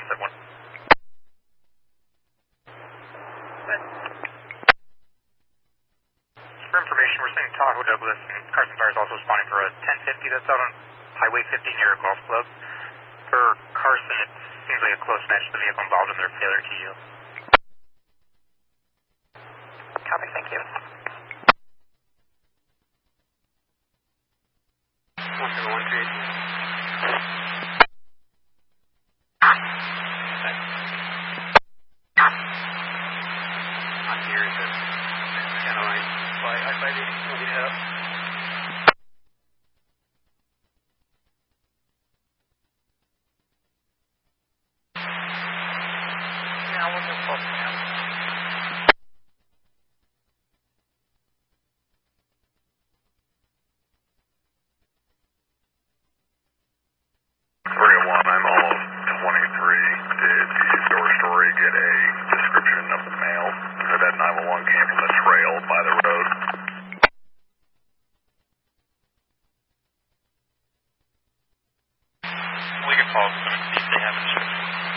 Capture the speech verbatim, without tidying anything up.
seven one. For information, we're seeing Tahoe Douglas and Carson Fire is also responding for a ten fifty that's out on Highway fifty near a golf club. For Carson, it seems like a close match to the vehicle involved in their failure to yield. Copy, thank you. one seven one three eight. I'm here at the channel line. Fly I five eighty, we'll get it up. Yeah, we'll go close now. three oh one, I'm almost twenty-three. Did the door story get a description of the male? So that nine one one came from the trail by the road. We can follow them and see if they have a description.